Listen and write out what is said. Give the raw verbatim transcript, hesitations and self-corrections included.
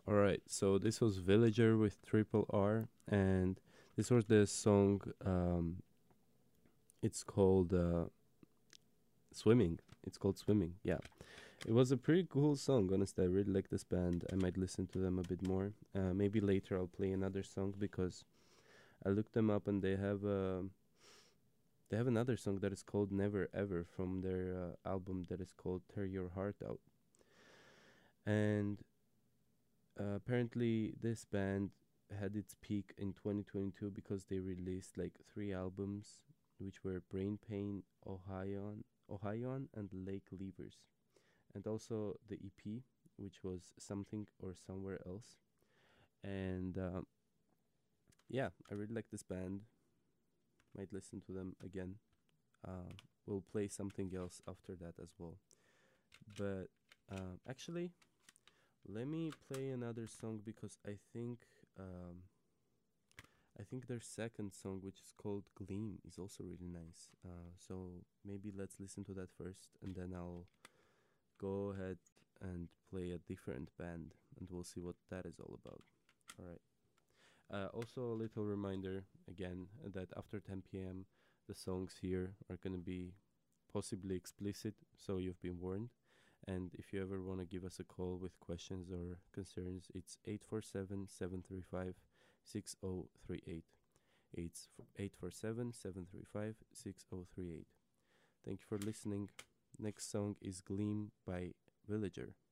All right, so this was Villager with Triple R, and this was the song. Um, it's called uh, Swimming. It's called Swimming. Yeah, it was a pretty cool song. Honestly, I really like this band. I might listen to them a bit more. Uh, maybe later I'll play another song because I looked them up and they have uh, they have another song that is called Never Ever from their uh, album that is called Tear Your Heart Out. And uh, apparently, this band had its peak in twenty twenty-two because they released like three albums, which were Brain Pain, Ohio, Ohio, and Lake Levers, and also the E P, which was Something or Somewhere Else. And um, yeah, I really like this band. Might listen to them again. Uh, we'll play something else after that as well. But um, actually, let me play another song because I think um, I think their second song, which is called Gleam, is also really nice. Uh, so maybe let's listen to that first, and then I'll go ahead and play a different band, and we'll see what that is all about. All right. Uh, also, a little reminder again that after ten p m, the songs here are going to be possibly explicit, so you've been warned. And if you ever want to give us a call with questions or concerns, it's eight four seven, seven three five, six zero three eight. It's eight four seven, seven three five, six zero three eight. Thank you for listening. Next song is Gleam by Villager.